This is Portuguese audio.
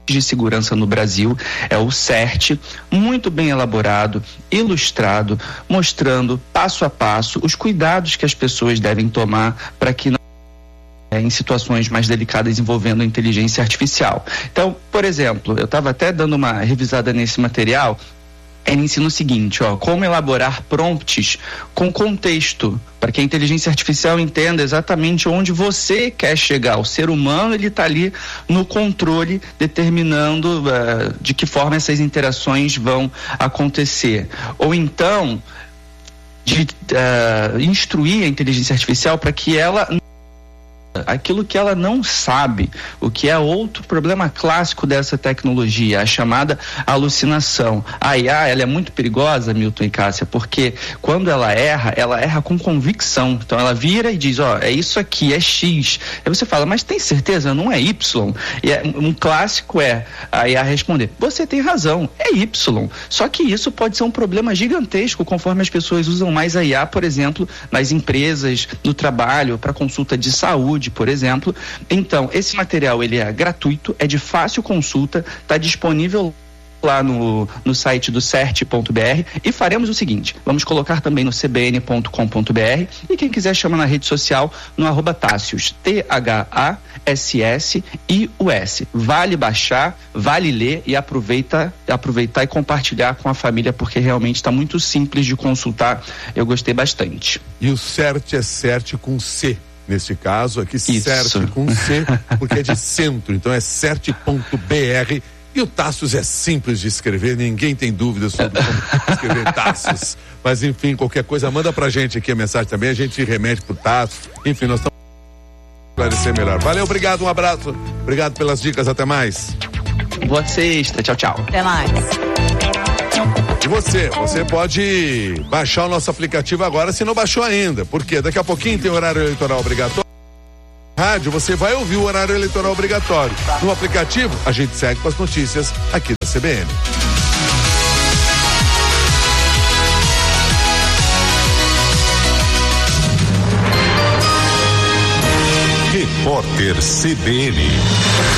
de segurança no Brasil, é o CERT, muito bem elaborado, ilustrado, mostrando passo a passo os cuidados que as pessoas devem tomar para que não em situações mais delicadas envolvendo inteligência artificial. Então, por exemplo, eu estava até dando uma revisada nesse material. Ele ensina o seguinte, como elaborar prompts com contexto, para que a inteligência artificial entenda exatamente onde você quer chegar. O ser humano, ele está ali no controle, determinando de que forma essas interações vão acontecer. Ou então, de instruir a inteligência artificial para que ela aquilo que ela não sabe, o que é outro problema clássico dessa tecnologia, a chamada alucinação. A IA, ela é muito perigosa, Milton e Cássia, porque quando ela erra com convicção. Então ela vira e diz, é isso aqui, é X. Aí você fala, mas tem certeza? Não é Y? E um clássico a IA responder, você tem razão, é Y. Só que isso pode ser um problema gigantesco conforme as pessoas usam mais a IA, por exemplo, nas empresas, no trabalho, para consulta de saúde, por exemplo. Então, esse material ele é gratuito, é de fácil consulta, está disponível lá no site do cert.br e faremos o seguinte, vamos colocar também no cbn.com.br e quem quiser chama na rede social no @Tassius, THASSIUS. Vale baixar, vale ler e aproveitar e compartilhar com a família, porque realmente está muito simples de consultar, eu gostei bastante. E o CERT é CERT com C. Nesse caso aqui, CERT com C, porque é de centro, então é cert.br. E o Tassius é simples de escrever, ninguém tem dúvida sobre como escrever Tassius. Mas enfim, qualquer coisa, manda pra gente aqui a mensagem também, a gente remete pro Tassius. Enfim, nós estamos esclarecer melhor. Valeu, obrigado, um abraço. Obrigado pelas dicas, até mais. Boa sexta, tchau, tchau. Até mais. E você pode baixar o nosso aplicativo agora, se não baixou ainda, porque daqui a pouquinho tem horário eleitoral obrigatório. Rádio, você vai ouvir o horário eleitoral obrigatório. No aplicativo, a gente segue com as notícias aqui da CBN. Repórter CBN.